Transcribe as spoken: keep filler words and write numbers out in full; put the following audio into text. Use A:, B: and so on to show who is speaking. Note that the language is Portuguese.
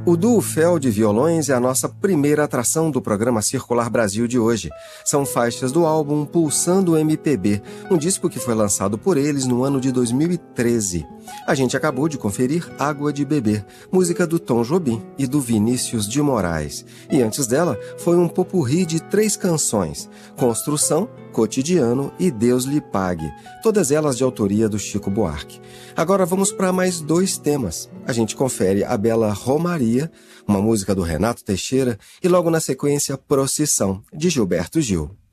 A: O duo Fel de violões é a nossa primeira atração do programa Circular Brasil de hoje. São faixas do álbum Pulsando M P B, um disco que foi lançado por eles no ano de dois mil e treze. A gente acabou de conferir Água de Beber, música do Tom Jobim e do Vinícius de Moraes. E antes dela foi um popurrí de três canções: Construção, Cotidiano e Deus lhe pague, todas elas de autoria do Chico Buarque. Agora vamos para mais dois temas. A gente confere a bela Romaria, uma música do Renato Teixeira, e logo na sequência Procissão, de Gilberto Gil.